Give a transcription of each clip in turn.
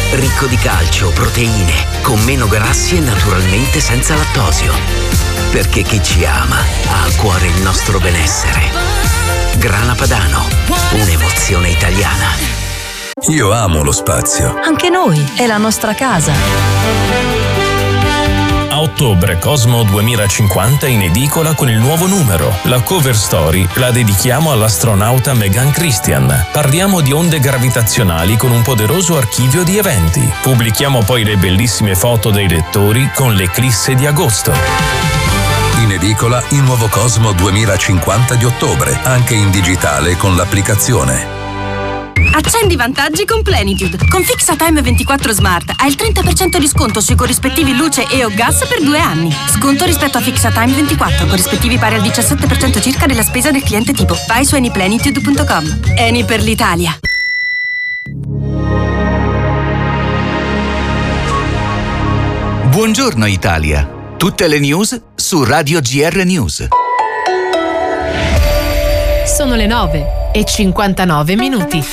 Ricco di calcio, proteine, con meno grassi e naturalmente senza lattosio. Perché chi ci ama ha a cuore il nostro benessere. Grana Padano, un'emozione italiana. Io amo lo spazio. Anche noi, è la nostra casa. A ottobre Cosmo 2050 in edicola con il nuovo numero. La cover story la dedichiamo all'astronauta Megan Christian. Parliamo di onde gravitazionali con un poderoso archivio di eventi. Pubblichiamo poi le bellissime foto dei lettori con l'eclisse di agosto. In edicola il nuovo Cosmo 2050 di ottobre, anche in digitale con l'applicazione. Accendi i vantaggi con Plenitude. Con Fixatime 24 Smart hai il 30% di sconto sui corrispettivi luce e o gas per 2 anni. Sconto rispetto a Fixatime 24, corrispettivi pari al 17% circa della spesa del cliente tipo. Vai su anyplenitude.com. Eni per l'Italia. Buongiorno Italia. Tutte le news su Radio GR News. Sono le 9:59.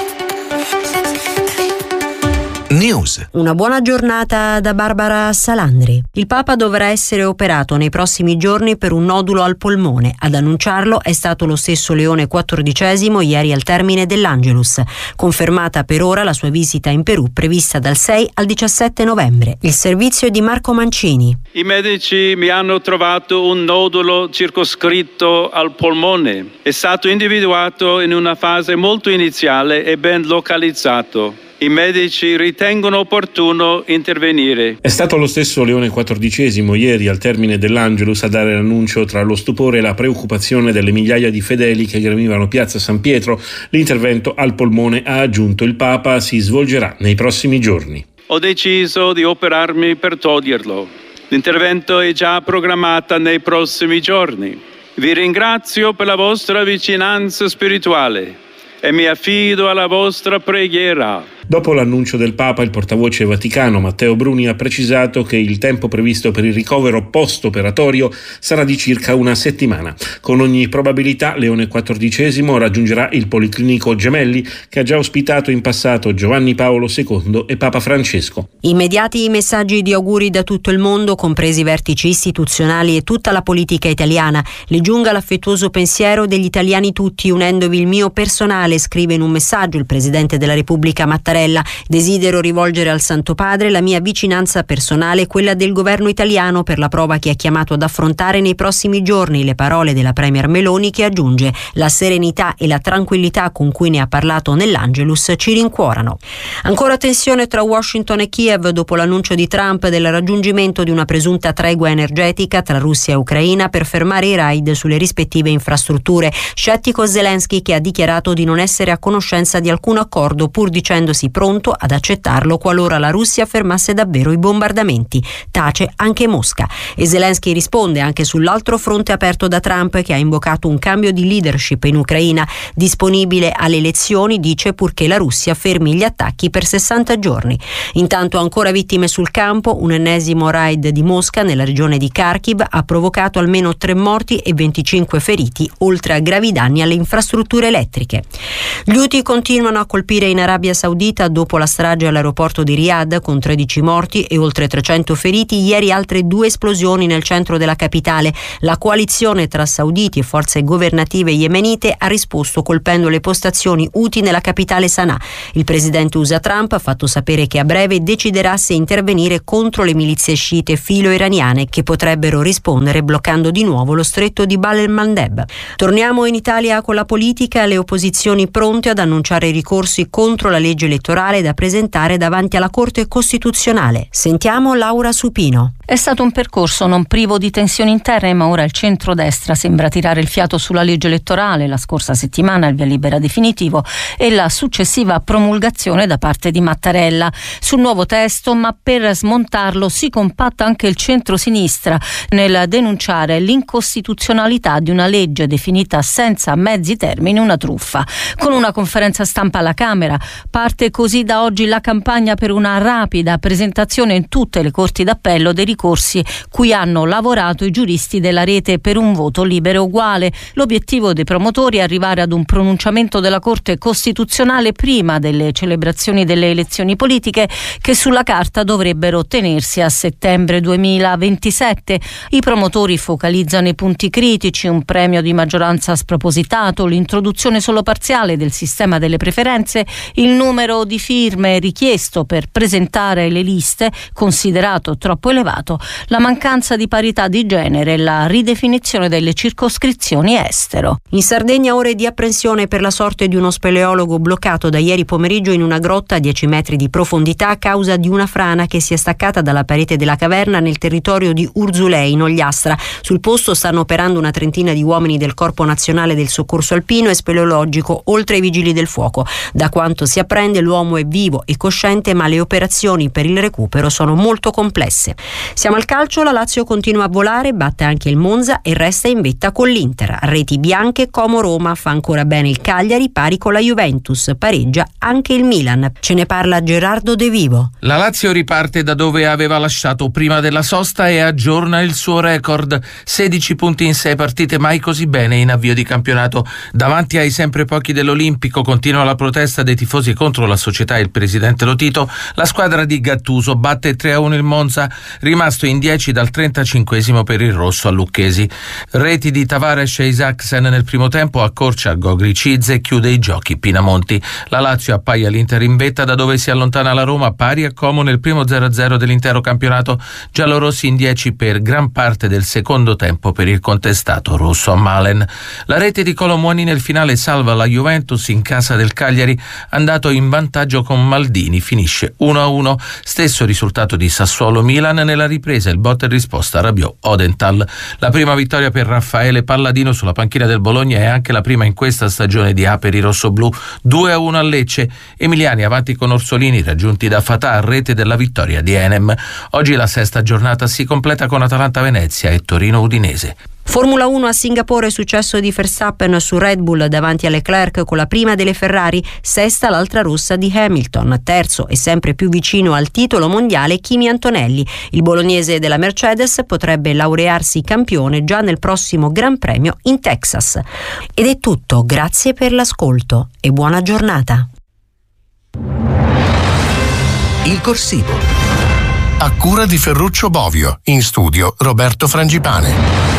News. Una buona giornata da Barbara Salandri. Il Papa dovrà essere operato nei prossimi giorni per un nodulo al polmone. Ad annunciarlo è stato lo stesso Leone XIV ieri al termine dell'Angelus. Confermata per ora la sua visita in Perù prevista dal 6 al 17 novembre. Il servizio è di Marco Mancini. I medici mi hanno trovato un nodulo circoscritto al polmone. È stato individuato in una fase molto iniziale e ben localizzato. I medici ritengono opportuno intervenire. È stato lo stesso Leone XIV ieri al termine dell'Angelus a dare l'annuncio tra lo stupore e la preoccupazione delle migliaia di fedeli che gremivano Piazza San Pietro. L'intervento al polmone, ha aggiunto il Papa, si svolgerà nei prossimi giorni. Ho deciso di operarmi per toglierlo. L'intervento è già programmato nei prossimi giorni. Vi ringrazio per la vostra vicinanza spirituale e mi affido alla vostra preghiera. Dopo l'annuncio del Papa, il portavoce vaticano Matteo Bruni ha precisato che il tempo previsto per il ricovero post-operatorio sarà di circa una settimana. Con ogni probabilità Leone XIV raggiungerà il Policlinico Gemelli, che ha già ospitato in passato Giovanni Paolo II e Papa Francesco. Immediati i messaggi di auguri da tutto il mondo, compresi i vertici istituzionali e tutta la politica italiana. Le giunga l'affettuoso pensiero degli italiani tutti, unendovi il mio personale, scrive in un messaggio il Presidente della Repubblica Mattarella. Desidero rivolgere al Santo Padre la mia vicinanza personale e quella del governo italiano per la prova che è chiamato ad affrontare nei prossimi giorni. Le parole della Premier Meloni, che aggiunge: la serenità e la tranquillità con cui ne ha parlato nell'Angelus ci rincuorano. Ancora tensione tra Washington e Kiev dopo l'annuncio di Trump del raggiungimento di una presunta tregua energetica tra Russia e Ucraina per fermare i raid sulle rispettive infrastrutture. Scettico Zelensky, che ha dichiarato di non essere a conoscenza di alcun accordo, pur dicendosi pronto ad accettarlo qualora la Russia fermasse davvero i bombardamenti. Tace anche Mosca. E Zelensky risponde anche sull'altro fronte aperto da Trump, che ha invocato un cambio di leadership in Ucraina, disponibile alle elezioni, dice, purché la Russia fermi gli attacchi per 60 giorni. Intanto ancora vittime sul campo. Un ennesimo raid di Mosca nella regione di Kharkiv ha provocato almeno 3 morti e 25 feriti, oltre a gravi danni alle infrastrutture elettriche. Gli Houthi continuano a colpire in Arabia Saudita dopo la strage all'aeroporto di Riyadh, con 13 morti e oltre 300 feriti. Ieri altre 2 esplosioni nel centro della capitale. La coalizione tra sauditi e forze governative yemenite ha risposto colpendo le postazioni Houthi nella capitale Sana'a. Il presidente USA Trump ha fatto sapere che a breve deciderà se intervenire contro le milizie sciite filo-iraniane, che potrebbero rispondere bloccando di nuovo lo stretto di Bab el-Mandeb. Torniamo in Italia con la politica. Le opposizioni pronte ad annunciare ricorsi contro la legge elettorale da presentare davanti alla Corte Costituzionale. Sentiamo Laura Supino. È stato un percorso non privo di tensioni interne, ma ora il centrodestra sembra tirare il fiato sulla legge elettorale. La scorsa settimana il via libera definitivo e la successiva promulgazione da parte di Mattarella sul nuovo testo, ma per smontarlo si compatta anche il centrosinistra nel denunciare l'incostituzionalità di una legge definita senza mezzi termini una truffa. Con una conferenza stampa alla Camera parte Parte così da oggi la campagna per una rapida presentazione in tutte le corti d'appello dei ricorsi cui hanno lavorato i giuristi della rete per un voto libero e uguale. L'obiettivo dei promotori è arrivare ad un pronunciamento della Corte Costituzionale prima delle celebrazioni delle elezioni politiche, che sulla carta dovrebbero tenersi a settembre 2027. I promotori focalizzano i punti critici: un premio di maggioranza spropositato, l'introduzione solo parziale del sistema delle preferenze, il numero di firme richiesto per presentare le liste considerato troppo elevato, la mancanza di parità di genere e la ridefinizione delle circoscrizioni estero. In Sardegna ore di apprensione per la sorte di uno speleologo bloccato da ieri pomeriggio in una grotta a 10 metri di profondità a causa di una frana che si è staccata dalla parete della caverna nel territorio di Urzulei, in Ogliastra. Sul posto stanno operando una trentina di uomini del Corpo Nazionale del Soccorso Alpino e Speleologico, oltre ai vigili del fuoco. Da quanto si apprende, l'uomo è vivo e cosciente, ma le operazioni per il recupero sono molto complesse. Siamo al calcio, la Lazio continua a volare, batte anche il Monza e resta in vetta con l'Inter. Reti bianche, Como Roma, fa ancora bene il Cagliari, pari con la Juventus, pareggia anche il Milan. Ce ne parla Gerardo De Vivo. La Lazio riparte da dove aveva lasciato prima della sosta e aggiorna il suo record: 16 punti in 6 partite, mai così bene in avvio di campionato. Davanti ai sempre pochi dell'Olimpico continua la protesta dei tifosi contro la società e il presidente Lotito. La squadra di Gattuso batte 3-1 il Monza, rimasto in 10 dal 35esimo per il rosso a Lucchesi. Reti di Tavares e Isaacsen nel primo tempo, accorcia Gogri Cizze e chiude i giochi Pinamonti. La Lazio appaglia l'Inter in vetta da dove si allontana la Roma, pari a Como nel primo 0-0 dell'intero campionato. Giallorossi in 10 per gran parte del secondo tempo per il contestato rosso a Malen. La rete di Colomoni nel finale salva la Juventus in casa del Cagliari, andato in vantaggio con Maldini, finisce 1-1. Stesso risultato di Sassuolo-Milan nella ripresa, il botta e risposta Rabiot-Odenthal. La prima vittoria per Raffaele Palladino sulla panchina del Bologna è anche la prima in questa stagione di Aperi rossoblù. 2-1 a Lecce, emiliani avanti con Orsolini raggiunti da Fatà a rete della vittoria di Enem. Oggi la sesta giornata si completa con Atalanta-Venezia e Torino-Udinese. Formula 1 a Singapore, successo di Verstappen su Red Bull davanti a Leclerc con la prima delle Ferrari, sesta l'altra rossa di Hamilton, terzo e sempre più vicino al titolo mondiale Kimi Antonelli. Il bolognese della Mercedes potrebbe laurearsi campione già nel prossimo Gran Premio in Texas. Ed è tutto, grazie per l'ascolto e buona giornata. Il corsivo. A cura di Ferruccio Bovio, in studio Roberto Frangipane.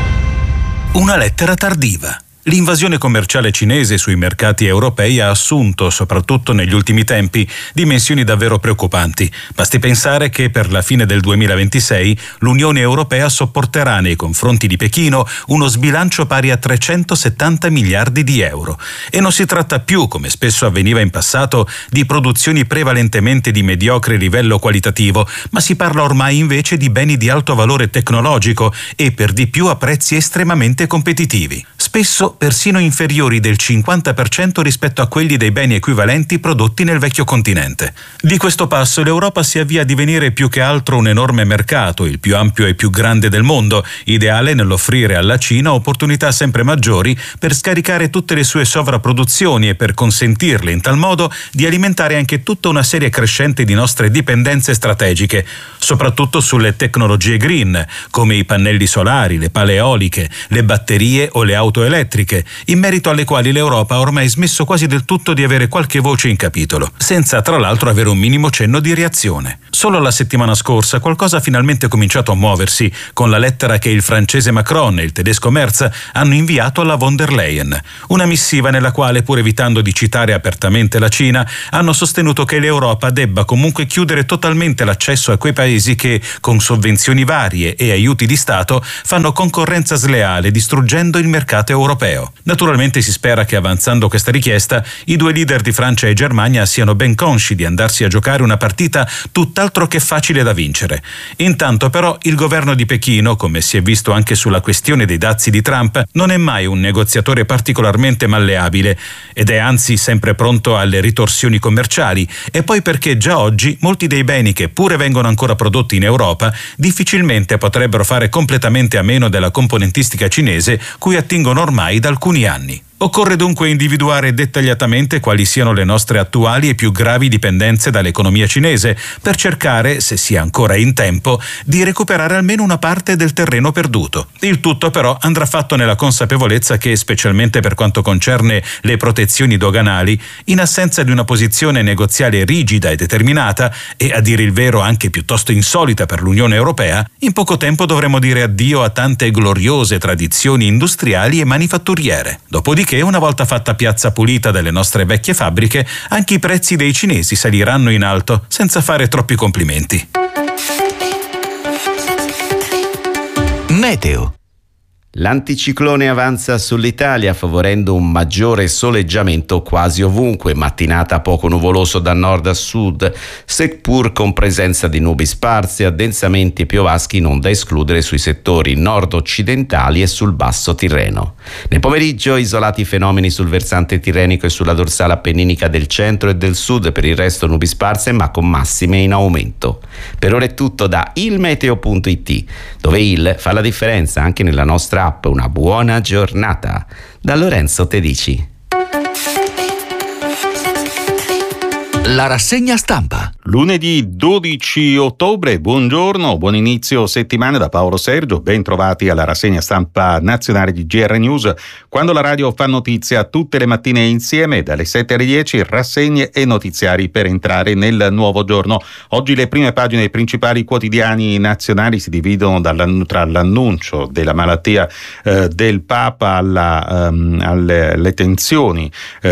Una lettera tardiva. L'invasione commerciale cinese sui mercati europei ha assunto, soprattutto negli ultimi tempi, dimensioni davvero preoccupanti. Basti pensare che per la fine del 2026 l'Unione Europea sopporterà nei confronti di Pechino uno sbilancio pari a 370 miliardi di euro. E non si tratta più, come spesso avveniva in passato, di produzioni prevalentemente di mediocre livello qualitativo, ma si parla ormai invece di beni di alto valore tecnologico e per di più a prezzi estremamente competitivi. Spesso persino inferiori del 50% rispetto a quelli dei beni equivalenti prodotti nel vecchio continente. Di questo passo l'Europa si avvia a divenire più che altro un enorme mercato, il più ampio e più grande del mondo, ideale nell'offrire alla Cina opportunità sempre maggiori per scaricare tutte le sue sovrapproduzioni e per consentirle in tal modo di alimentare anche tutta una serie crescente di nostre dipendenze strategiche, soprattutto sulle tecnologie green, come i pannelli solari, le pale eoliche, le batterie o le auto elettriche, in merito alle quali l'Europa ha ormai smesso quasi del tutto di avere qualche voce in capitolo, senza tra l'altro avere un minimo cenno di reazione. Solo la settimana scorsa qualcosa ha finalmente cominciato a muoversi, con la lettera che il francese Macron e il tedesco Merz hanno inviato alla von der Leyen. Una missiva nella quale, pur evitando di citare apertamente la Cina, hanno sostenuto che l'Europa debba comunque chiudere totalmente l'accesso a quei paesi che, con sovvenzioni varie e aiuti di Stato, fanno concorrenza sleale, distruggendo il mercato europeo. Naturalmente si spera che, avanzando questa richiesta, i due leader di Francia e Germania siano ben consci di andarsi a giocare una partita tutt'altro che facile da vincere. Intanto però il governo di Pechino, come si è visto anche sulla questione dei dazi di Trump, non è mai un negoziatore particolarmente malleabile ed è anzi sempre pronto alle ritorsioni commerciali, e poi perché già oggi molti dei beni che pure vengono ancora prodotti in Europa difficilmente potrebbero fare completamente a meno della componentistica cinese cui attingono ormai da alcuni anni. Occorre dunque individuare dettagliatamente quali siano le nostre attuali e più gravi dipendenze dall'economia cinese, per cercare, se sia ancora in tempo, di recuperare almeno una parte del terreno perduto. Il tutto però andrà fatto nella consapevolezza che, specialmente per quanto concerne le protezioni doganali, in assenza di una posizione negoziale rigida e determinata, e a dire il vero anche piuttosto insolita per l'Unione Europea, in poco tempo dovremo dire addio a tante gloriose tradizioni industriali e manifatturiere. Dopodiché, una volta fatta piazza pulita delle nostre vecchie fabbriche, anche i prezzi dei cinesi saliranno in alto, senza fare troppi complimenti. Meteo. L'anticiclone avanza sull'Italia favorendo un maggiore soleggiamento quasi ovunque, mattinata poco nuvoloso da nord a sud, seppur con presenza di nubi sparse, addensamenti piovaschi non da escludere sui settori nord-occidentali e sul basso Tirreno. Nel pomeriggio isolati fenomeni sul versante tirrenico e sulla dorsale appenninica del centro e del sud, per il resto nubi sparse ma con massime in aumento. Per ora è tutto da ilmeteo.it, dove il fa la differenza anche nella nostra app. Una buona giornata da Lorenzo Tedici. La rassegna stampa. Lunedì 12 ottobre, buongiorno, buon inizio settimana da Paolo Sergio, ben trovati alla rassegna stampa nazionale di GR News, quando la radio fa notizia tutte le mattine insieme, dalle 7 alle 10, rassegne e notiziari per entrare nel nuovo giorno. Oggi le prime pagine dei principali quotidiani nazionali si dividono tra l'annuncio della malattia del Papa alle tensioni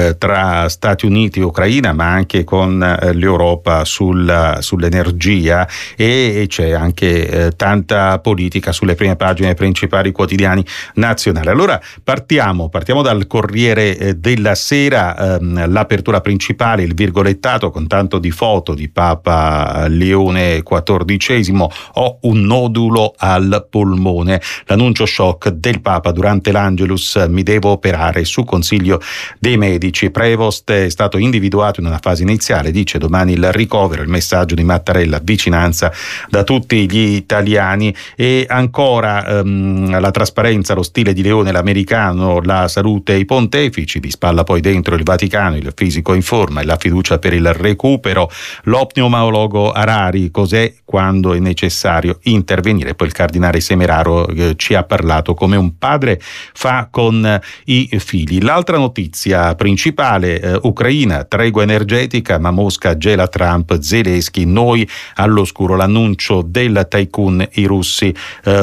tra Stati Uniti e Ucraina, ma anche con l'Europa sull'energia, e c'è anche tanta politica sulle prime pagine dei principali quotidiani nazionali. Allora partiamo dal Corriere della Sera, l'apertura principale, il virgolettato con tanto di foto di Papa Leone XIV: ho un nodulo al polmone, l'annuncio shock del Papa durante l'Angelus, mi devo operare su consiglio dei medici. Prevost è stato individuato in una fase iniziale, dice domani il ricovero, il messaggio di Mattarella, vicinanza da tutti gli italiani. E ancora la trasparenza, lo stile di Leone, l'americano, la salute e i pontefici, di spalla poi dentro il Vaticano, il fisico in forma e la fiducia per il recupero. L'opneumologo Harari, cos'è, quando è necessario intervenire. Poi il cardinale Semeraro ci ha parlato come un padre fa con i figli. L'altra notizia principale, Ucraina, tregua energetica, ma Mosca gela Trump, Zelensky, noi all'oscuro, l'annuncio del tycoon, i russi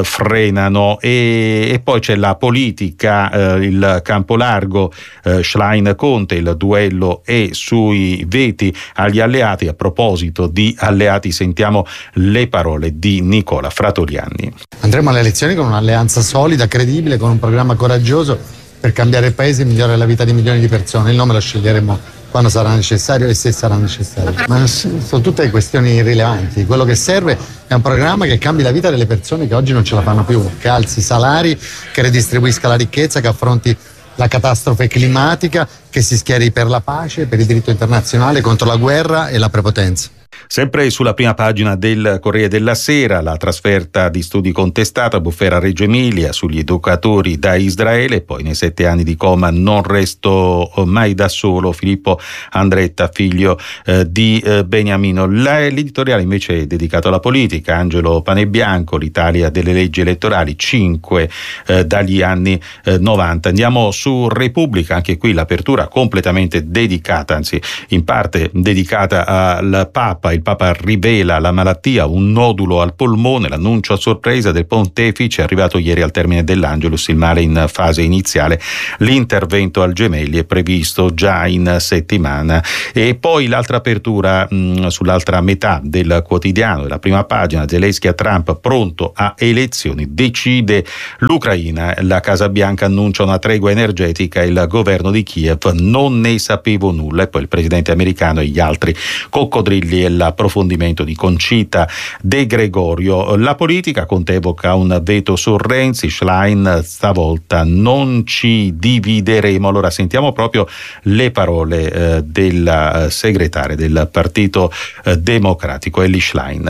frenano. E poi c'è la politica, il campo largo, Schlein-Conte, il duello è sui veti agli alleati. A proposito di alleati, sentiamo le parole di Nicola Fratoliani. Andremo alle elezioni con un'alleanza solida, credibile, con un programma coraggioso per cambiare il paese e migliorare la vita di milioni di persone. Il nome lo sceglieremo quando sarà necessario e se sarà necessario. Ma sono tutte questioni irrilevanti. Quello che serve è un programma che cambi la vita delle persone che oggi non ce la fanno più, che alzi i salari, che redistribuisca la ricchezza, che affronti la catastrofe climatica, che si schieri per la pace, per il diritto internazionale, contro la guerra e la prepotenza. Sempre sulla prima pagina del Corriere della Sera, la trasferta di studi contestata, Bufera a Reggio Emilia, sugli educatori da Israele. Poi nei 7 anni di coma non resto mai da solo, Filippo Andretta, figlio di Beniamino. L'editoriale invece è dedicato alla politica, Angelo Panebianco, l'Italia delle leggi elettorali, 5 dagli anni 90. Andiamo su Repubblica, anche qui l'apertura completamente dedicata, anzi in parte dedicata al Papa. Il Papa rivela la malattia, un nodulo al polmone, l'annuncio a sorpresa del pontefice, è arrivato ieri al termine dell'Angelus, il male in fase iniziale, l'intervento al Gemelli è previsto già in settimana. E poi l'altra apertura sull'altra metà del quotidiano, la prima pagina, Zelensky a Trump, pronto a elezioni, decide l'Ucraina, la Casa Bianca annuncia una tregua energetica, il governo di Kiev non ne sapevo nulla. E poi il presidente americano e gli altri coccodrilli e l'approfondimento di Concita De Gregorio. La politica, Conte evoca un veto su Renzi, Schlein, stavolta non ci divideremo. Allora sentiamo proprio le parole della segretaria del Partito Democratico, Elly Schlein.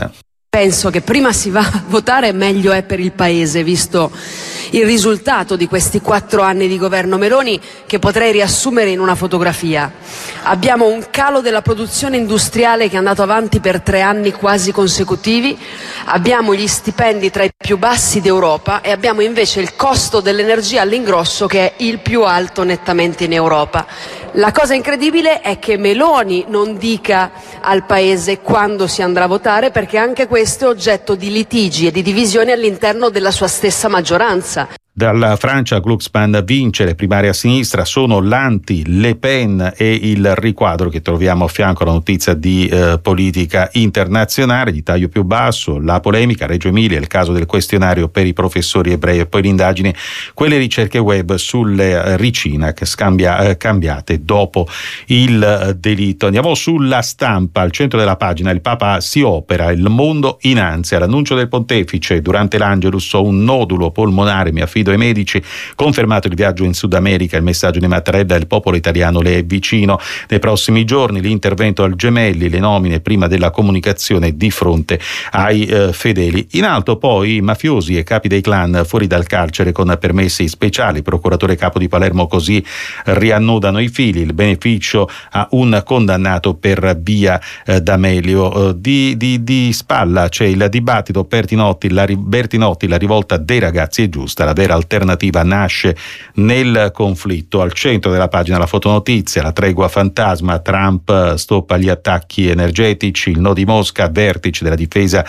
Penso che prima si va a votare meglio è per il Paese, visto il risultato di questi 4 anni di governo Meloni, che potrei riassumere in una fotografia. Abbiamo un calo della produzione industriale che è andato avanti per 3 anni quasi consecutivi, abbiamo gli stipendi tra i più bassi d'Europa e abbiamo invece il costo dell'energia all'ingrosso che è il più alto nettamente in Europa. La cosa incredibile è che Meloni non dica al Paese quando si andrà a votare, perché anche questo è oggetto di litigi e di divisioni all'interno della sua stessa maggioranza. Dalla Francia Glucksmann vince le primarie a sinistra, sono l'anti-Le Pen e il riquadro che troviamo a fianco alla notizia di politica internazionale di taglio più basso, la polemica Reggio Emilia, il caso del questionario per i professori ebrei e poi l'indagine, quelle ricerche web sulle Ricinac cambiate dopo il delitto. Andiamo sulla Stampa, al centro della pagina il Papa si opera, il mondo in ansia, l'annuncio del pontefice durante l'Angelus, ho un nodulo polmonare, mi affido ai medici, confermato il viaggio in Sud America, il messaggio di Mattarella, il popolo italiano le è vicino, nei prossimi giorni l'intervento al Gemelli, le nomine prima della comunicazione di fronte ai fedeli. In alto poi i mafiosi e capi dei clan fuori dal carcere con permessi speciali, il procuratore capo di Palermo così riannodano i fili, il beneficio a un condannato per via D'Amelio. Di spalla c'è il dibattito Bertinotti, la rivolta dei ragazzi è giusta, la vera alternativa nasce nel conflitto. Al centro della pagina la fotonotizia, la tregua fantasma, Trump stoppa gli attacchi energetici, il no di Mosca, vertice della difesa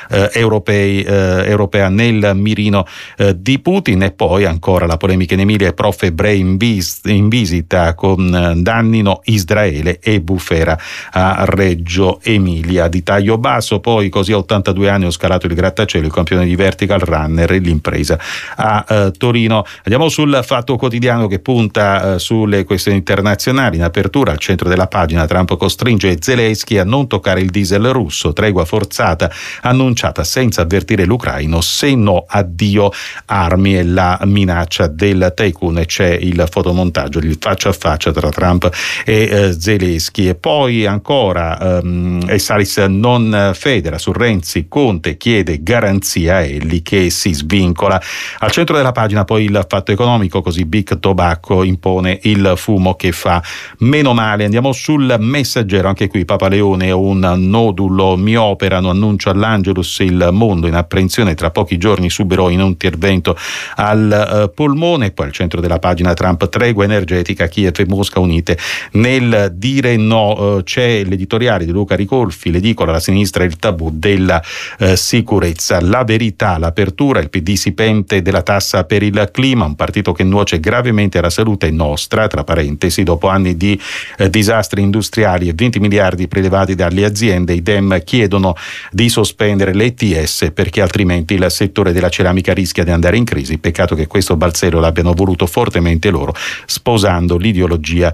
europea nel mirino di Putin, e poi ancora la polemica in Emilia, prof ebrei in visita con Dannino, Israele e bufera a Reggio Emilia. Di taglio basso poi, così a 82 anni ho scalato il grattacielo, il campione di Vertical Runner e l'impresa a Torino. Andiamo sul Fatto Quotidiano che punta sulle questioni internazionali. In apertura al centro della pagina Trump costringe Zelensky a non toccare il diesel russo, tregua forzata annunciata senza avvertire l'ucraino, se no addio armi, e la minaccia del tycoon, e c'è il fotomontaggio, il faccia a faccia tra Trump e Zelensky. E poi ancora Salis non federa su Renzi, Conte chiede garanzia a Elli che si svincola. Al centro della pagina poi il Fatto Economico, così Big Tobacco impone il fumo che fa meno male. Andiamo sul Messaggero, anche qui Papa Leone, un nodulo mi operano, annuncio all'Angelus, il mondo in apprensione, tra pochi giorni subirò un intervento al polmone. Poi al centro della pagina Trump, tregua energetica, Kiev e Mosca unite nel dire no. C'è l'editoriale di Luca Ricolfi, l'edicola, la sinistra e il tabù della sicurezza. La Verità, l'apertura, il PD si pente della tassa per il clima, un partito che nuoce gravemente alla salute nostra, tra parentesi, dopo anni di disastri industriali e 20 miliardi prelevati dalle aziende, i Dem chiedono di sospendere l'ETS perché altrimenti il settore della ceramica rischia di andare in crisi. Peccato che questo balzello l'abbiano voluto fortemente loro, sposando l'ideologia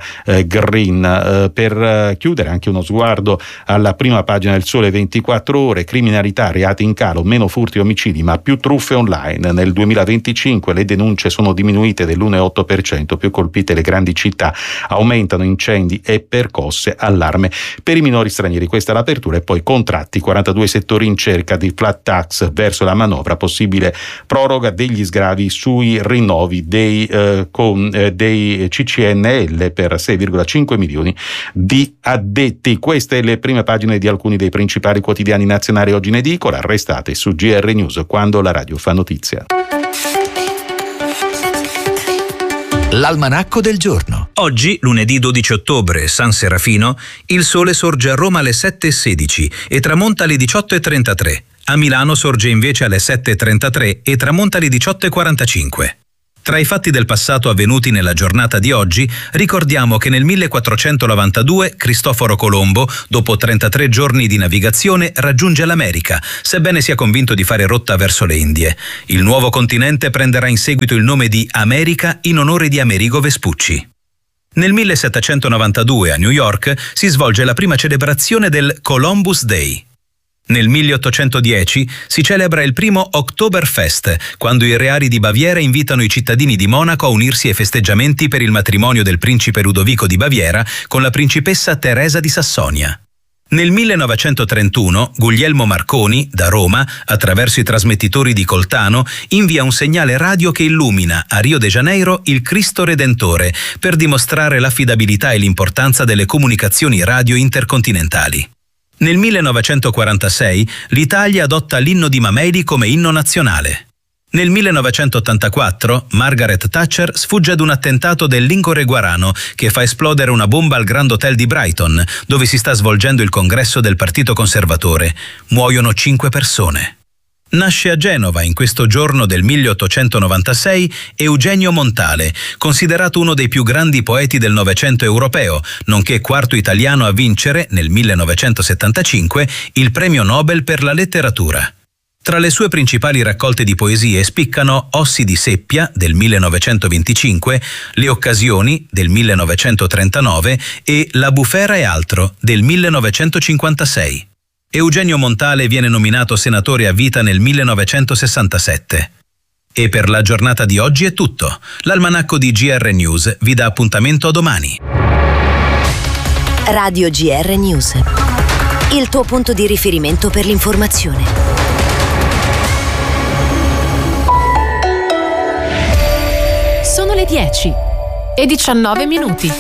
green. Per chiudere anche uno sguardo alla prima pagina del Sole 24 Ore, criminalità, reati in calo, meno furti e omicidi ma più truffe online. Nel 2025 le denunce sono diminuite dell'1,8%, più colpite le grandi città, aumentano incendi e percosse, allarme per i minori stranieri. Questa è l'apertura. E poi contratti, 42 settori in cerca di flat tax verso la manovra, possibile proroga degli sgravi sui rinnovi dei CCNL per 6,5 milioni di addetti. Queste le prime pagine di alcuni dei principali quotidiani nazionali oggi in edicola. Restate su GR News, quando la radio fa notizia. L'almanacco del giorno. Oggi, lunedì 12 ottobre, San Serafino, il sole sorge a Roma alle 7:16 e tramonta alle 18:33. A Milano sorge invece alle 7:33 e tramonta alle 18:45. Tra i fatti del passato avvenuti nella giornata di oggi, ricordiamo che nel 1492 Cristoforo Colombo, dopo 33 giorni di navigazione, raggiunge l'America, sebbene sia convinto di fare rotta verso le Indie. Il nuovo continente prenderà in seguito il nome di America in onore di Amerigo Vespucci. Nel 1792 a New York si svolge la prima celebrazione del Columbus Day. Nel 1810 si celebra il primo Oktoberfest, quando i reari di Baviera invitano i cittadini di Monaco a unirsi ai festeggiamenti per il matrimonio del principe Ludovico di Baviera con la principessa Teresa di Sassonia. Nel 1931 Guglielmo Marconi, da Roma, attraverso i trasmettitori di Coltano, invia un segnale radio che illumina a Rio de Janeiro il Cristo Redentore per dimostrare l'affidabilità e l'importanza delle comunicazioni radio intercontinentali. Nel 1946 l'Italia adotta l'inno di Mameli come inno nazionale. Nel 1984 Margaret Thatcher sfugge ad un attentato del Lincore Guarano che fa esplodere una bomba al Grand Hotel di Brighton, dove si sta svolgendo il congresso del Partito Conservatore. Muoiono 5 persone. Nasce a Genova in questo giorno del 1896 Eugenio Montale, considerato uno dei più grandi poeti del Novecento europeo, nonché quarto italiano a vincere, nel 1975, il premio Nobel per la letteratura. Tra le sue principali raccolte di poesie spiccano Ossi di seppia del 1925, Le occasioni del 1939 e La bufera e altro del 1956. Eugenio Montale viene nominato senatore a vita nel 1967. E per la giornata di oggi è tutto. L'almanacco di GR News vi dà appuntamento a domani. Radio GR News. Il tuo punto di riferimento per l'informazione. Sono le 10:19.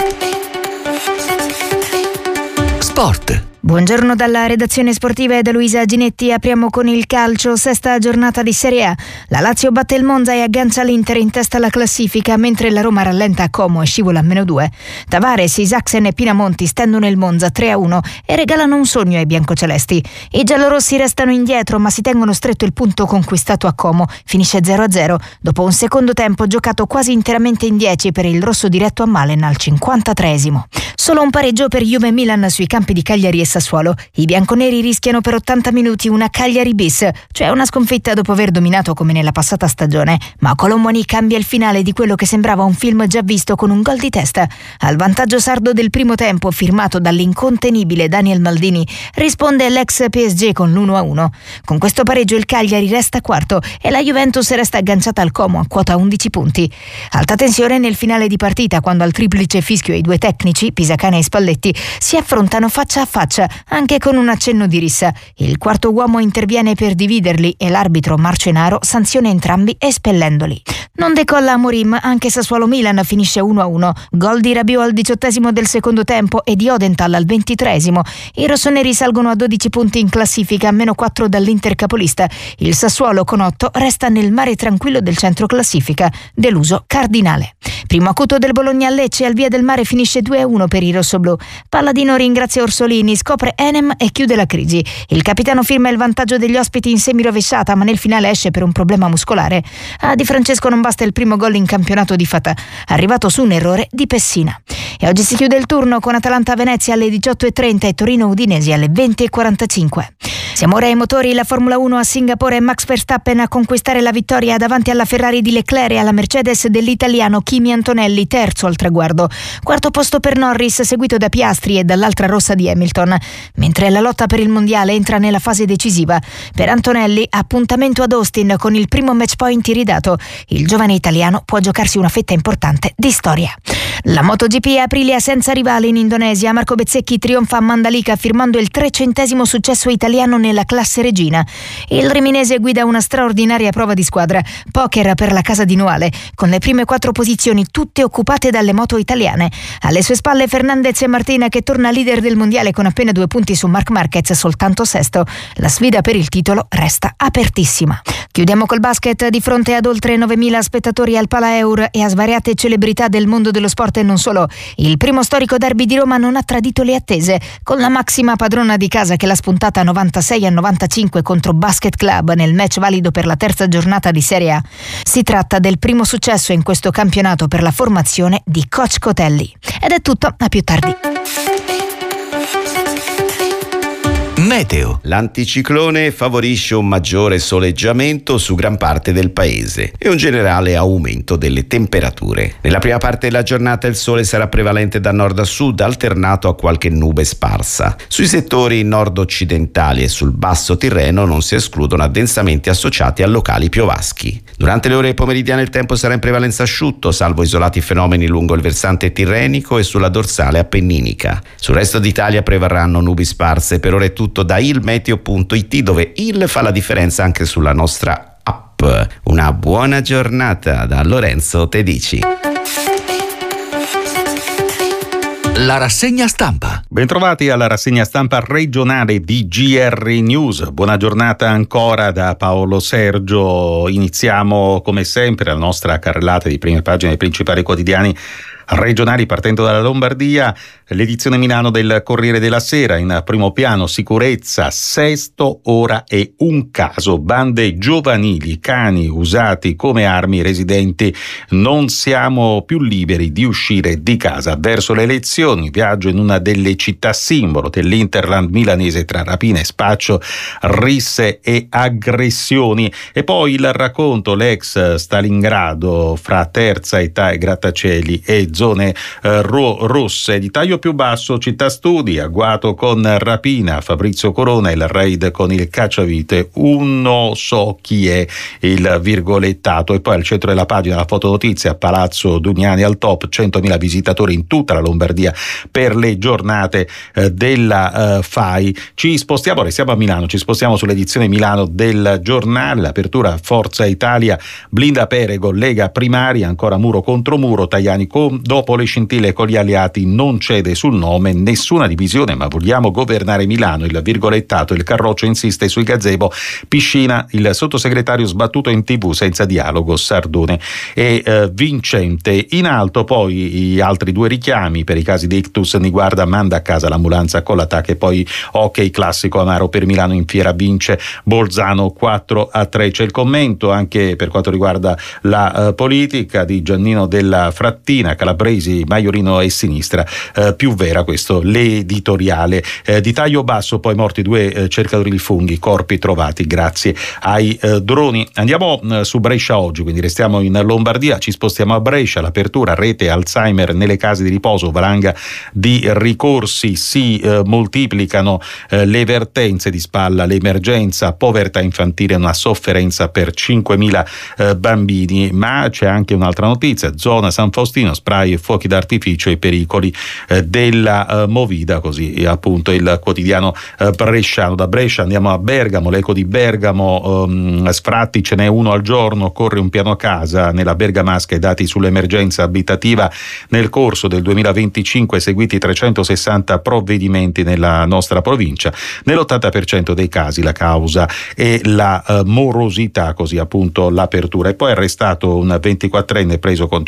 Sport. Buongiorno dalla redazione sportiva e da Luisa Ginetti. Apriamo con il calcio, sesta giornata di Serie A. La Lazio batte il Monza e aggancia l'Inter in testa alla classifica, mentre la Roma rallenta a Como e scivola a -2. Tavares, Isaacsen e Pinamonti stendono il Monza 3-1 e regalano un sogno ai biancocelesti. I giallorossi restano indietro, ma si tengono stretto il punto conquistato a Como. Finisce 0-0 dopo un secondo tempo giocato quasi interamente in 10 per il rosso diretto a Malen al 53esimo. Solo un pareggio per Juve e Milan sui campi di Cagliari e Sassuolo. I bianconeri rischiano per 80 minuti una Cagliari bis, cioè una sconfitta dopo aver dominato come nella passata stagione, ma Colomboni cambia il finale di quello che sembrava un film già visto con un gol di testa. Al vantaggio sardo del primo tempo, firmato dall'incontenibile Daniel Maldini, risponde l'ex PSG con l'1-1. Con questo pareggio il Cagliari resta quarto e la Juventus resta agganciata al Como a quota 11 punti. Alta tensione nel finale di partita quando al triplice fischio i due tecnici, Pisacane e Spalletti, si affrontano faccia a faccia, anche con un accenno di rissa. Il quarto uomo interviene per dividerli e l'arbitro Marcenaro sanziona entrambi espellendoli. Non decolla Amorim, anche Sassuolo-Milan finisce 1-1. Gol di Rabiot al 18esimo del secondo tempo e di Odenthal al 23esimo. I rossoneri salgono a 12 punti in classifica, a -4 dall'Inter capolista. Il Sassuolo con 8 resta nel mare tranquillo del centro classifica, deluso Cardinale. Primo acuto del Bologna a Lecce, al via del mare finisce 2-1 per i rossoblù. Palladino ringrazia Orsolini, scopre Enem e chiude la crisi. Il capitano firma il vantaggio degli ospiti in semirovesciata, ma nel finale esce per un problema muscolare. A Di Francesco non basta il primo gol in campionato di Fatà, arrivato su un errore di Pessina. E oggi si chiude il turno con Atalanta-Venezia alle 18:30 e Torino-Udinese alle 20:45. Siamo ora ai motori. La Formula 1 a Singapore, Max Verstappen a conquistare la vittoria davanti alla Ferrari di Leclerc e alla Mercedes dell'italiano Kimi Antonelli, terzo al traguardo. Quarto posto per Norris, seguito da Piastri e dall'altra rossa di Hamilton, mentre la lotta per il mondiale entra nella fase decisiva. Per Antonelli, appuntamento ad Austin con il primo match point iridato. Il giovane italiano può giocarsi una fetta importante di storia. La MotoGP Aprilia senza rivale in Indonesia. Marco Bezzecchi trionfa a Mandalika firmando il 300° successo italiano nella classe regina. Il riminese guida una straordinaria prova di squadra, poker per la casa di Noale, con le prime 4 posizioni tutte occupate dalle moto italiane. Alle sue spalle Fernandez e Martina, che torna leader del mondiale con appena 2 punti su Marc Marquez, soltanto sesto. La sfida per il titolo resta apertissima. Chiudiamo col basket. Di fronte ad oltre 9.000 spettatori al Palaeur e a svariate celebrità del mondo dello sport e non solo, il primo storico derby di Roma non ha tradito le attese, con la massima padrona di casa che l'ha spuntata 96-95 contro Basket Club nel match valido per la terza giornata di Serie A. Si tratta del primo successo in questo campionato per la formazione di coach Cotelli. Ed è tutto, a più tardi. Meteo. L'anticiclone favorisce un maggiore soleggiamento su gran parte del paese e un generale aumento delle temperature. Nella prima parte della giornata il sole sarà prevalente da nord a sud, alternato a qualche nube sparsa. Sui settori nord-occidentali e sul basso Tirreno non si escludono addensamenti associati a locali piovaschi. Durante le ore pomeridiane il tempo sarà in prevalenza asciutto, salvo isolati fenomeni lungo il versante tirrenico e sulla dorsale appenninica. Sul resto d'Italia prevarranno nubi sparse. Per ora è tutto da ilmeteo.it, dove il fa la differenza anche sulla nostra app. Una buona giornata da Lorenzo Tedici. La rassegna stampa. Bentrovati alla rassegna stampa regionale di GR News. Buona giornata ancora da Paolo Sergio. Iniziamo come sempre la nostra carrellata di prime pagine dei principali quotidiani regionali, partendo dalla Lombardia. L'edizione Milano del Corriere della Sera, in primo piano sicurezza, Sesto ora è un caso, bande giovanili, cani usati come armi, residenti, non siamo più liberi di uscire di casa. Verso le elezioni, viaggio in una delle città simbolo dell'Interland milanese tra rapina e spaccio, risse e aggressioni, e poi il racconto, l'ex Stalingrado fra terza età e grattacieli e zone rosse. Di taglio più basso, città studi, agguato con rapina, Fabrizio Corona, il raid con il cacciavite, uno so chi è, il virgolettato. E poi al centro della pagina la fotonotizia, Palazzo Dugnani al top, 100.000 visitatori in tutta la Lombardia per le giornate della FAI. Ci spostiamo, restiamo a Milano, ci spostiamo sull'edizione Milano del giornale. L'apertura, Forza Italia blinda Perego, Lega primaria, ancora muro contro muro, Tajani dopo le scintille con gli alleati non cede sul nome, nessuna divisione ma vogliamo governare Milano, il virgolettato, il Carroccio insiste sui gazebo, piscina, il sottosegretario sbattuto in TV senza dialogo, Sardone e vincente. In alto poi gli altri due richiami per i casi di ictus, Niguarda manda a casa l'ambulanza con l'attacco, e poi hockey classico amaro per Milano in fiera, vince Bolzano 4-3. C'è il commento anche per quanto riguarda la politica di Giannino della Frattina, Calabresi, Maiorino e sinistra, più vera questo l'editoriale. Di taglio basso poi morti due cercatori di funghi, corpi trovati grazie ai droni. Andiamo su Brescia oggi, quindi restiamo in Lombardia, ci spostiamo a Brescia. L'apertura, rete Alzheimer nelle case di riposo, valanga di ricorsi, si moltiplicano le vertenze, di spalla l'emergenza, povertà infantile, una sofferenza per 5.000 bambini. Ma c'è anche un'altra notizia, zona San Faustino, spray e fuochi d'artificio, i pericoli della movida, così appunto il quotidiano bresciano. Da Brescia andiamo a Bergamo, l'eco di Bergamo, sfratti ce n'è uno al giorno, corre un piano casa nella bergamasca, i dati sull'emergenza abitativa nel corso del 2025, seguiti 360 provvedimenti nella nostra provincia, nell'80% dei casi la causa è la morosità, così appunto l'apertura. E poi arrestato un 24enne preso con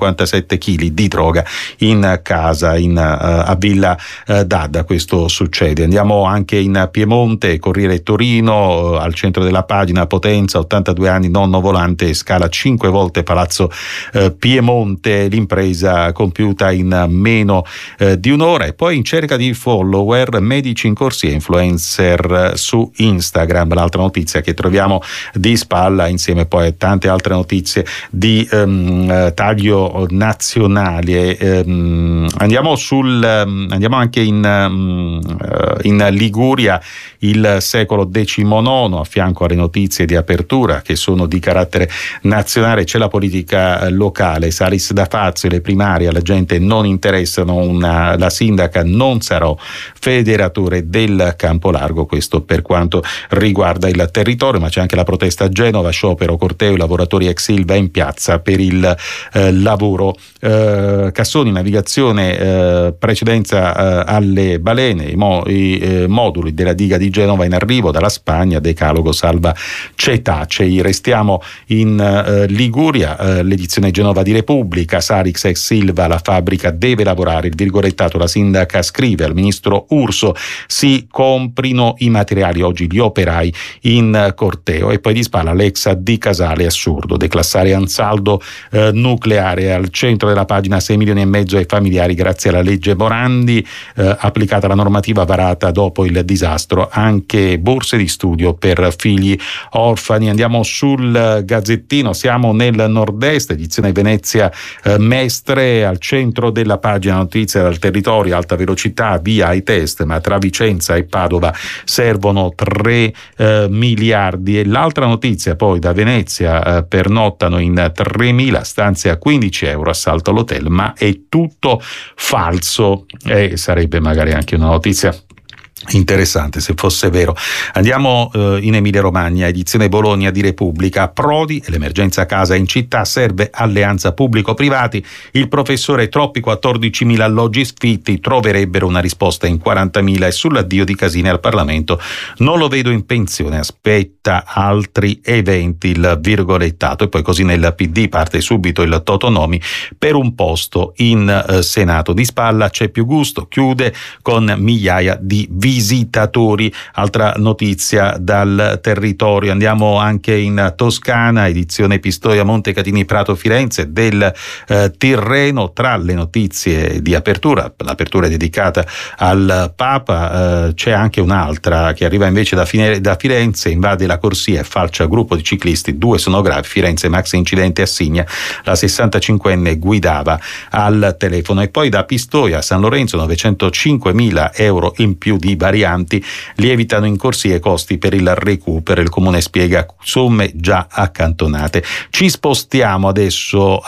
157 kg di droga in casa a Villa d'Adda. Questo succede. Andiamo anche in Piemonte, Corriere Torino, al centro della pagina, Potenza, 82 anni, nonno volante, scala 5 volte Palazzo Piemonte, l'impresa compiuta in meno di un'ora. E poi in cerca di follower, medici in corsia, influencer su Instagram, l'altra notizia che troviamo di spalla, insieme poi a tante altre notizie di taglio nazionale. Andiamo anche in Liguria, il secolo XIX, a fianco alle notizie di apertura che sono di carattere nazionale c'è la politica locale. Salis da Fazio, le primarie alla gente non interessano, la sindaca non sarà federatore del Campo Largo, questo per quanto riguarda il territorio. Ma c'è anche la protesta a Genova, sciopero, corteo, i lavoratori ex Ilva in piazza per il lavoro. Cassoni, navigazione, precedenza alle balene, i moduli della diga di Genova in arrivo dalla Spagna, decalogo salva cetacei. Restiamo in Liguria, l'edizione Genova di Repubblica, Sarix ex Silva, la fabbrica deve lavorare, il virgolettato, la sindaca scrive al ministro Urso, si comprino i materiali, oggi gli operai in corteo. E poi di spalla l'ex di Casale, assurdo, declassare Ansaldo nucleare. Al centro della pagina 6,5 milioni ai familiari grazie alla legge Morandi, applicata la normativa varata dopo il disastro anche borse di studio per figli orfani. Andiamo sul Gazzettino, siamo nel nord-est, edizione Venezia Mestre, al centro della pagina notizie dal territorio, alta velocità, via ai test, ma tra Vicenza e Padova servono 3 miliardi. E l'altra notizia poi da Venezia, pernottano in 3.000 stanze a 15 euro, assalto all'hotel, ma è tutto falso, e sarebbe magari anche una notizia interessante se fosse vero. Andiamo in Emilia Romagna, edizione Bologna di Repubblica. Prodi e l'emergenza casa in città, serve alleanza pubblico-privati, il professore troppi 14.000 alloggi sfitti, troverebbero una risposta in 40.000, e sull'addio di Casini al Parlamento non lo vedo in pensione, aspetta altri eventi, il virgolettato. E poi così nel PD parte subito il Totonomi per un posto in Senato. Di spalla c'è più gusto, chiude con migliaia di visitatori. Altra notizia dal territorio, andiamo anche in Toscana, edizione Pistoia Montecatini Prato Firenze del Tirreno. Tra le notizie di apertura, l'apertura è dedicata al Papa, c'è anche un'altra che arriva invece da Firenze, invade la corsia e falcia gruppo di ciclisti, 2 sono gravi, Firenze maxi incidente a Signa, la 65enne guidava al telefono. E poi da Pistoia a San Lorenzo 905.000 euro in più di varianti, lievitano in corsia i costi per il recupero, il comune spiega somme già accantonate. Ci spostiamo adesso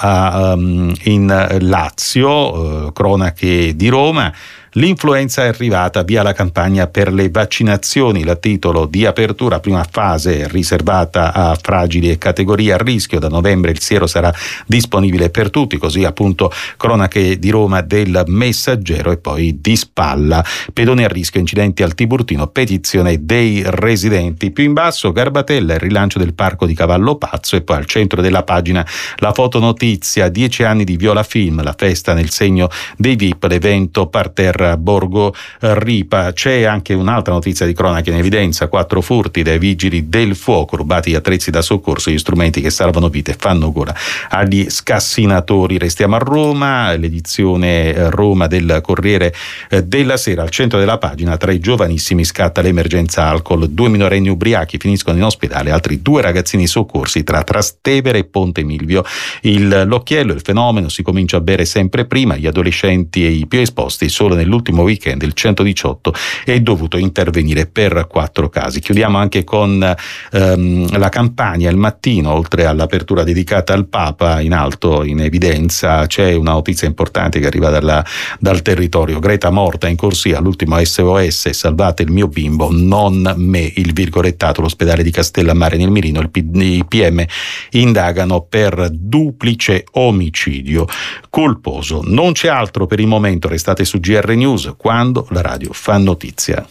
in Lazio, cronache di Roma. L'influenza è arrivata, via la campagna per le vaccinazioni, il titolo di apertura, prima fase riservata a fragili e categorie a rischio, da novembre il siero sarà disponibile per tutti, così appunto cronache di Roma del Messaggero. E poi di spalla, pedoni a rischio, incidenti al Tiburtino, petizione dei residenti. Più in basso Garbatella, il rilancio del parco di Cavallo Pazzo, e poi al centro della pagina la fotonotizia, 10 anni di Viola Film, la festa nel segno dei VIP, l'evento parterre Borgo Ripa. C'è anche un'altra notizia di cronaca in evidenza, 4 furti dai vigili del fuoco, rubati gli attrezzi da soccorso, gli strumenti che salvano vite fanno gola agli scassinatori. Restiamo a Roma, l'edizione Roma del Corriere della Sera, al centro della pagina, tra i giovanissimi scatta l'emergenza alcol, 2 minorenni ubriachi finiscono in ospedale, altri 2 ragazzini soccorsi tra Trastevere e Ponte Milvio. L'occhiello, il fenomeno, si comincia a bere sempre prima, gli adolescenti e i più esposti. Solo nell'ultimo weekend il 118 è dovuto intervenire per 4 casi. Chiudiamo anche con la Campania, il Mattino, oltre all'apertura dedicata al Papa, in alto in evidenza c'è una notizia importante che arriva dal territorio. Greta morta in corsia, l'ultimo SOS, salvate il mio bimbo, non me, il virgolettato. L'ospedale di Castellammare nel Mirino, i PM indagano per duplice omicidio colposo. Non c'è altro per il momento, restate su GR News, quando la radio fa notizia.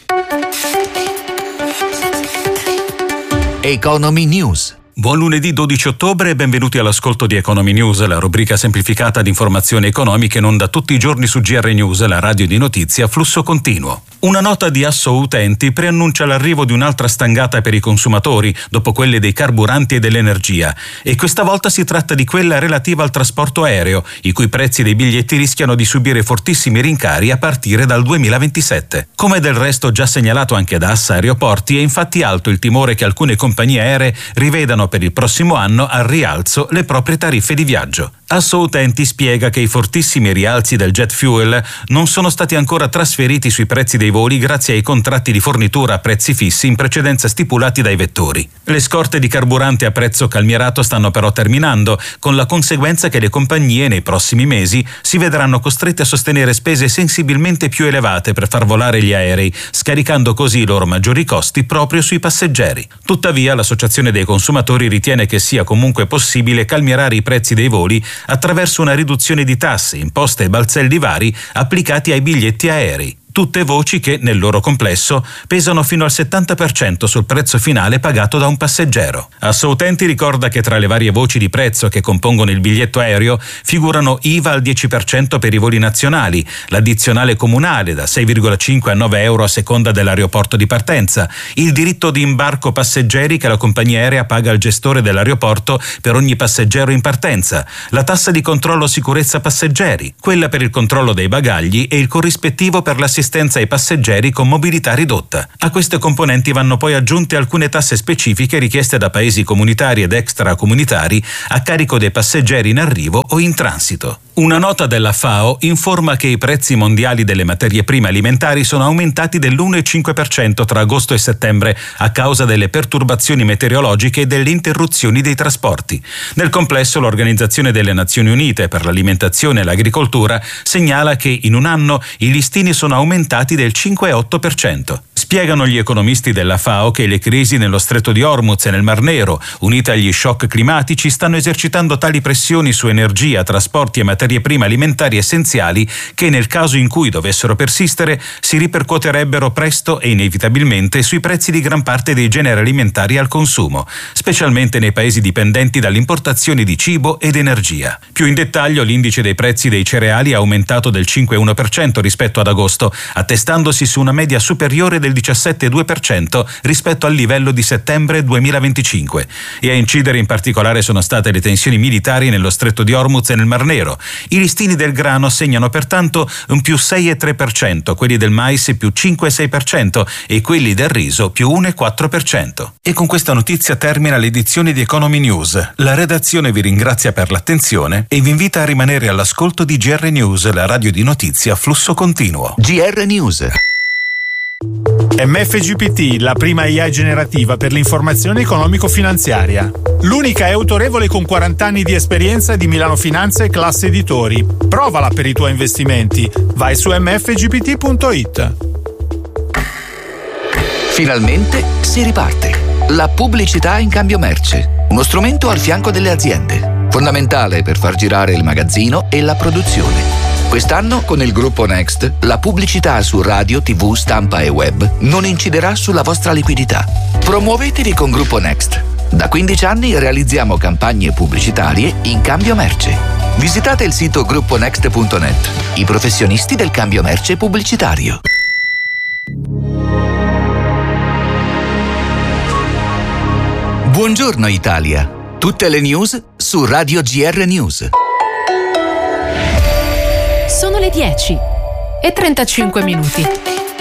Economy News. Buon lunedì 12 ottobre e benvenuti all'ascolto di Economy News, la rubrica semplificata di informazioni economiche non da tutti i giorni su GR News, la radio di notizie a flusso continuo. Una nota di Asso Utenti preannuncia l'arrivo di un'altra stangata per i consumatori, dopo quelle dei carburanti e dell'energia, e questa volta si tratta di quella relativa al trasporto aereo, i cui prezzi dei biglietti rischiano di subire fortissimi rincari a partire dal 2027. Come del resto già segnalato anche da Assa Aeroporti, è infatti alto il timore che alcune compagnie aeree rivedano per il prossimo anno al rialzo le proprie tariffe di viaggio. Asso Utenti spiega che i fortissimi rialzi del jet fuel non sono stati ancora trasferiti sui prezzi dei voli grazie ai contratti di fornitura a prezzi fissi in precedenza stipulati dai vettori. Le scorte di carburante a prezzo calmierato stanno però terminando, con la conseguenza che le compagnie nei prossimi mesi si vedranno costrette a sostenere spese sensibilmente più elevate per far volare gli aerei, scaricando così i loro maggiori costi proprio sui passeggeri. Tuttavia, l'Associazione dei consumatori ritiene che sia comunque possibile calmierare i prezzi dei voli attraverso una riduzione di tasse, imposte e balzelli vari applicati ai biglietti aerei. Tutte voci che, nel loro complesso, pesano fino al 70% sul prezzo finale pagato da un passeggero. Asso Utenti ricorda che tra le varie voci di prezzo che compongono il biglietto aereo figurano IVA al 10% per i voli nazionali, l'addizionale comunale da 6,5 a 9 euro a seconda dell'aeroporto di partenza, il diritto di imbarco passeggeri che la compagnia aerea paga al gestore dell'aeroporto per ogni passeggero in partenza, la tassa di controllo sicurezza passeggeri, quella per il controllo dei bagagli e il corrispettivo per l'assistenza l'assistenza ai passeggeri con mobilità ridotta. A queste componenti vanno poi aggiunte alcune tasse specifiche richieste da paesi comunitari ed extracomunitari a carico dei passeggeri in arrivo o in transito. Una nota della FAO informa che i prezzi mondiali delle materie prime alimentari sono aumentati dell'1,5% tra agosto e settembre a causa delle perturbazioni meteorologiche e delle interruzioni dei trasporti. Nel complesso, l'Organizzazione delle Nazioni Unite per l'alimentazione e l'agricoltura segnala che in un anno i listini sono aumentati del 5,8%. Spiegano gli economisti della FAO che le crisi nello Stretto di Hormuz e nel Mar Nero, unite agli shock climatici, stanno esercitando tali pressioni su energia, trasporti e materie prime alimentari essenziali che, nel caso in cui dovessero persistere, si ripercuoterebbero presto e inevitabilmente sui prezzi di gran parte dei generi alimentari al consumo, specialmente nei paesi dipendenti dall'importazione di cibo ed energia. Più in dettaglio, l'indice dei prezzi dei cereali ha aumentato del 5,1% rispetto ad agosto, attestandosi su una media superiore del 17,2% rispetto al livello di settembre 2025. E a incidere in particolare sono state le tensioni militari nello Stretto di Hormuz e nel Mar Nero. I listini del grano segnano pertanto un più 6,3%, quelli del mais più 5,6% e quelli del riso più 1,4%. E con questa notizia termina l'edizione di Economy News. La redazione vi ringrazia per l'attenzione e vi invita a rimanere all'ascolto di GR News, la radio di notizia a flusso continuo. GR News. MFGPT, la prima AI generativa per l'informazione economico-finanziaria. L'unica è autorevole con 40 anni di esperienza di Milano Finanza e Classe Editori. Provala per i tuoi investimenti. Vai su mfgpt.it. Finalmente si riparte. La pubblicità in cambio merce. Uno strumento al fianco delle aziende. Fondamentale per far girare il magazzino e la produzione. Quest'anno, con il gruppo Next, la pubblicità su radio, TV, stampa e web non inciderà sulla vostra liquidità. Promuovetevi con Gruppo Next. Da 15 anni realizziamo campagne pubblicitarie in cambio merce. Visitate il sito grupponext.net. I professionisti del cambio merce pubblicitario. Buongiorno Italia. Tutte le news su Radio GR News. Sono le 10:35.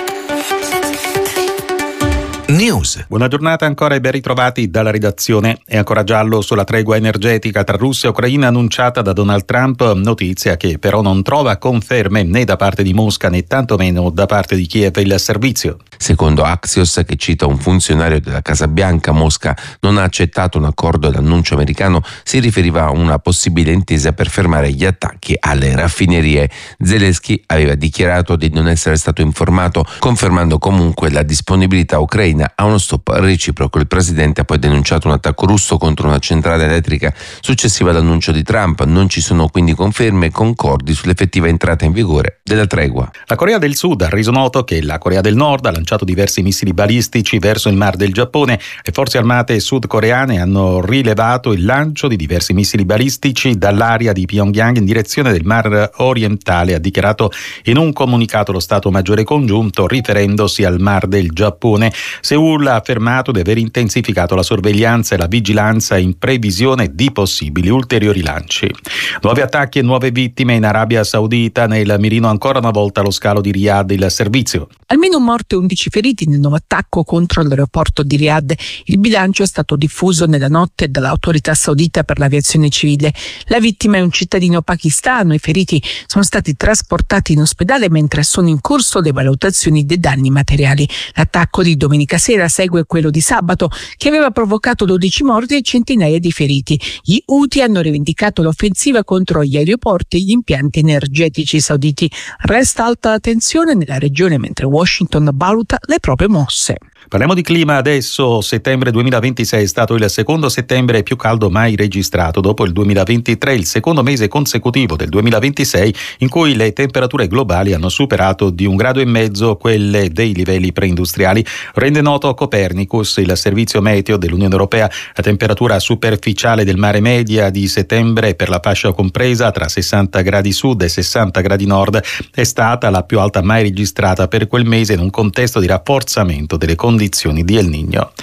News. Buona giornata ancora e ben ritrovati dalla redazione. È ancora giallo sulla tregua energetica tra Russia e Ucraina annunciata da Donald Trump, notizia che però non trova conferme né da parte di Mosca né tantomeno da parte di Kiev il servizio. Secondo Axios, che cita un funzionario della Casa Bianca, Mosca non ha accettato un accordo. L'annuncio americano si riferiva a una possibile intesa per fermare gli attacchi alle raffinerie. Zelensky aveva dichiarato di non essere stato informato, confermando comunque la disponibilità ucraina a uno stop reciproco. Il presidente ha poi denunciato un attacco russo contro una centrale elettrica successiva all'annuncio di Trump. Non ci sono quindi conferme concordi sull'effettiva entrata in vigore della tregua. La Corea del Sud ha reso noto che la Corea del Nord ha lanciato diversi missili balistici verso il Mar del Giappone. Le forze armate sudcoreane hanno rilevato il lancio di diversi missili balistici dall'area di Pyongyang in direzione del Mar Orientale, ha dichiarato in un comunicato lo Stato Maggiore Congiunto riferendosi al Mar del Giappone. Seoul ha affermato di aver intensificato la sorveglianza e la vigilanza in previsione di possibili ulteriori lanci. Nuovi attacchi e nuove vittime in Arabia Saudita. Nel mirino ancora una volta lo scalo di Riyadh, il servizio. Almeno un morto e 11 feriti nel nuovo attacco contro l'aeroporto di Riyadh. Il bilancio è stato diffuso nella notte dall'autorità saudita per l'aviazione civile. La vittima è un cittadino pakistano. I feriti sono stati trasportati in ospedale mentre sono in corso le valutazioni dei danni materiali. L'attacco di domenica sera segue quello di sabato, che aveva provocato 12 morti e centinaia di feriti. Gli Houthi hanno rivendicato l'offensiva contro gli aeroporti e gli impianti energetici sauditi. Resta alta la tensione nella regione mentre Washington valuta le proprie mosse. Parliamo di clima adesso. Settembre 2026 è stato il secondo settembre più caldo mai registrato, dopo il 2023, il secondo mese consecutivo del 2026 in cui le temperature globali hanno superato di 1,5 gradi quelle dei livelli preindustriali. Rende noto Copernicus, il servizio meteo dell'Unione Europea. La temperatura superficiale del mare media di settembre per la fascia compresa tra 60 gradi sud e 60 gradi nord è stata la più alta mai registrata per quel mese in un contesto di rafforzamento delle condizioni di El Niño.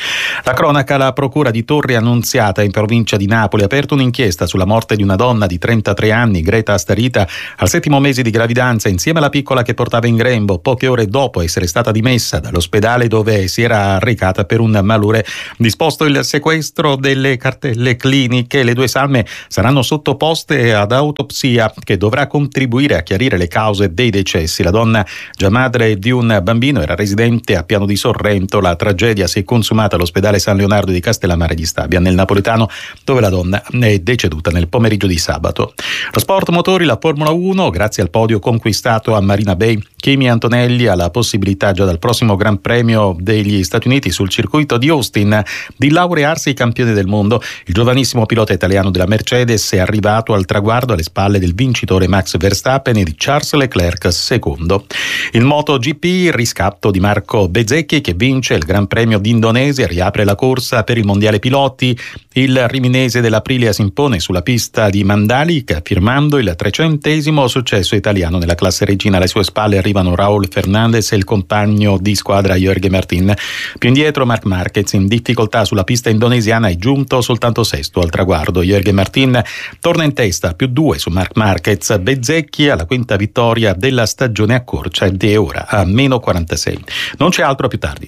La cronaca: la procura di Torre Annunziata in provincia di Napoli ha aperto un'inchiesta sulla morte di una donna di 33 anni, Greta Astarita, al 7° mese di gravidanza insieme alla piccola che portava in grembo, poche ore dopo essere stata dimessa dall'ospedale dove si era recata per un malore. Disposto il sequestro delle cartelle cliniche, le 2 salme saranno sottoposte ad autopsia che dovrà contribuire a chiarire le cause dei decessi. La donna, già madre di un bambino, era residente a Piano di Sorrento. La tragedia si è consumata all'ospedale San Leonardo di Castellammare di Stabia, nel napoletano, dove la donna è deceduta nel pomeriggio di sabato. Lo sport motori, la Formula 1, grazie al podio conquistato a Marina Bay, Kimi Antonelli ha la possibilità già dal prossimo Gran Premio degli Stati Uniti sul circuito di Austin di laurearsi campione del mondo. Il giovanissimo pilota italiano della Mercedes è arrivato al traguardo alle spalle del vincitore Max Verstappen e di Charles Leclerc secondo. Il MotoGP, il riscatto di Marco Bezzecchi che vince il Gran Premio d'Indonesia, riapre la corsa per il mondiale piloti. Il riminese dell'Aprilia si impone sulla pista di Mandalika firmando il 300° successo italiano nella classe regina. Alle sue spalle arrivano Raúl Fernández e il compagno di squadra Jorge Martin. Più indietro Marc Marquez, in difficoltà sulla pista indonesiana, è giunto soltanto sesto al traguardo. Jorge Martin torna in testa, +2 su Marc Marquez. Bezzecchi alla 5ª vittoria della stagione accorcia ed è ora a -46. Non c'è altro, a più tardi.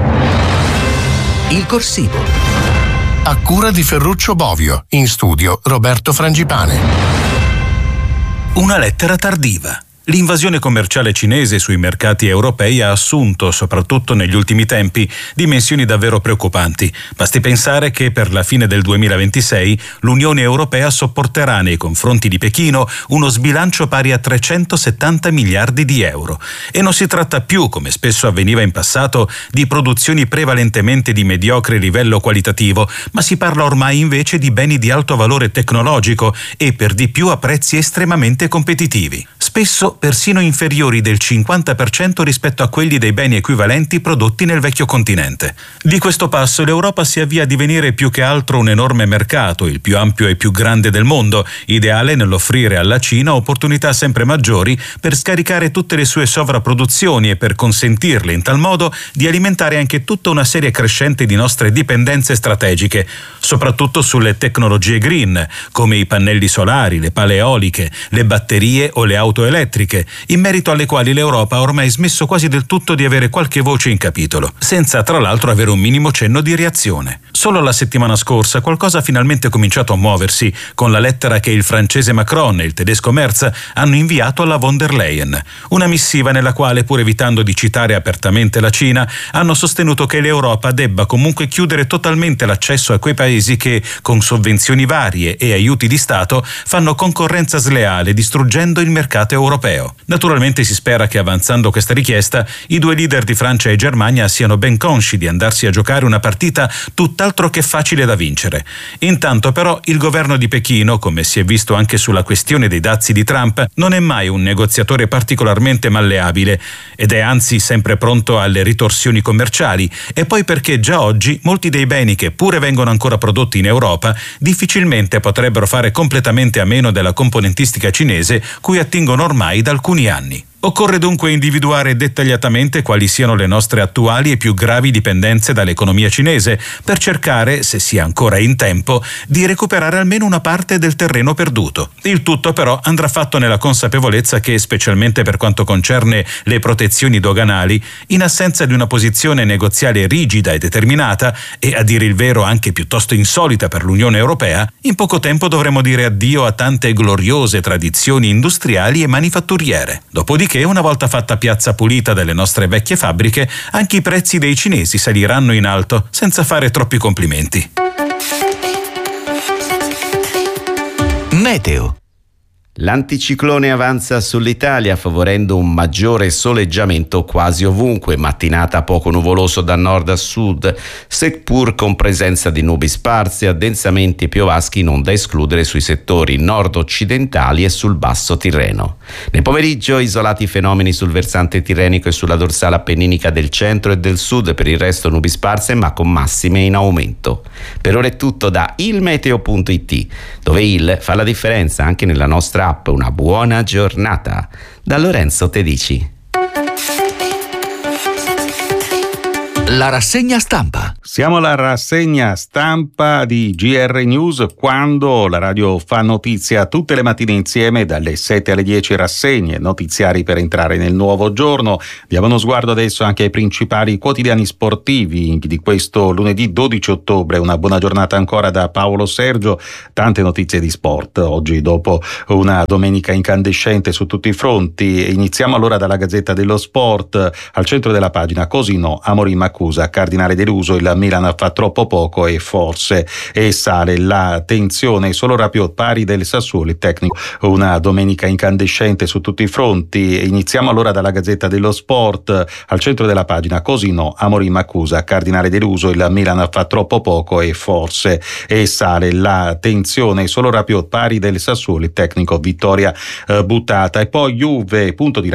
Il corsivo. A cura di Ferruccio Bovio, in studio Roberto Frangipane. Una lettera tardiva. L'invasione commerciale cinese sui mercati europei ha assunto, soprattutto negli ultimi tempi, dimensioni davvero preoccupanti. Basti pensare che per la fine del 2026 l'Unione Europea sopporterà nei confronti di Pechino uno sbilancio pari a 370 miliardi di euro. E non si tratta più, come spesso avveniva in passato, di produzioni prevalentemente di mediocre livello qualitativo, ma si parla ormai invece di beni di alto valore tecnologico e per di più a prezzi estremamente competitivi. Spesso persino inferiori del 50% rispetto a quelli dei beni equivalenti prodotti nel vecchio continente. Di questo passo l'Europa si avvia a divenire più che altro un enorme mercato, il più ampio e più grande del mondo, ideale nell'offrire alla Cina opportunità sempre maggiori per scaricare tutte le sue sovrapproduzioni e per consentirle in tal modo di alimentare anche tutta una serie crescente di nostre dipendenze strategiche, soprattutto sulle tecnologie green, come i pannelli solari, le pale eoliche, le batterie o le auto elettriche, in merito alle quali l'Europa ha ormai smesso quasi del tutto di avere qualche voce in capitolo, senza tra l'altro avere un minimo cenno di reazione. Solo la settimana scorsa qualcosa ha finalmente cominciato a muoversi, con la lettera che il francese Macron e il tedesco Merz hanno inviato alla von der Leyen. Una missiva nella quale, pur evitando di citare apertamente la Cina, hanno sostenuto che l'Europa debba comunque chiudere totalmente l'accesso a quei paesi che, con sovvenzioni varie e aiuti di Stato, fanno concorrenza sleale, distruggendo il mercato europeo. Naturalmente si spera che, avanzando questa richiesta, i due leader di Francia e Germania siano ben consci di andarsi a giocare una partita tutt'altro che facile da vincere. Intanto però il governo di Pechino, come si è visto anche sulla questione dei dazi di Trump, non è mai un negoziatore particolarmente malleabile ed è anzi sempre pronto alle ritorsioni commerciali, e poi perché già oggi molti dei beni che pure vengono ancora prodotti in Europa difficilmente potrebbero fare completamente a meno della componentistica cinese cui attingono ormai da alcuni anni. Occorre dunque individuare dettagliatamente quali siano le nostre attuali e più gravi dipendenze dall'economia cinese per cercare, se sia ancora in tempo, di recuperare almeno una parte del terreno perduto. Il tutto però andrà fatto nella consapevolezza che, specialmente per quanto concerne le protezioni doganali, in assenza di una posizione negoziale rigida e determinata, e a dire il vero anche piuttosto insolita per l'Unione Europea, in poco tempo dovremo dire addio a tante gloriose tradizioni industriali e manifatturiere. Dopodiché, una volta fatta piazza pulita delle nostre vecchie fabbriche, anche i prezzi dei cinesi saliranno in alto, senza fare troppi complimenti. Meteo. L'anticiclone avanza sull'Italia favorendo un maggiore soleggiamento quasi ovunque, mattinata poco nuvoloso da nord a sud, seppur con presenza di nubi sparse, addensamenti piovaschi non da escludere sui settori nord-occidentali e sul basso Tirreno. Nel pomeriggio isolati fenomeni sul versante tirrenico e sulla dorsale appenninica del centro e del sud, per il resto nubi sparse ma con massime in aumento. Per ora è tutto da ilmeteo.it, dove il fa la differenza anche nella nostra app. Una buona giornata da Lorenzo Tedici. La rassegna stampa. Siamo alla rassegna stampa di GR News, quando la radio fa notizia tutte le mattine insieme dalle 7 alle 10, rassegne notiziari per entrare nel nuovo giorno. Diamo uno sguardo adesso anche ai principali quotidiani sportivi di questo lunedì 12 ottobre. Una buona giornata ancora da Paolo Sergio, tante notizie di sport oggi dopo una domenica incandescente su tutti i fronti. Iniziamo allora dalla Gazzetta dello Sport. Al centro della pagina: così no, Amorim accusa Cardinale deluso, il Milan fa troppo poco e forse sale la tensione. Solo Rabiot pari del Sassuolo, il tecnico. Una domenica incandescente su tutti i fronti. Iniziamo allora dalla Gazzetta dello Sport. Al centro della pagina: così no, Amorim accusa Cardinale deluso, il Milan fa troppo poco e forse sale la tensione. Solo Rabiot pari del Sassuolo, il tecnico. Vittoria buttata. E poi Juve, punto di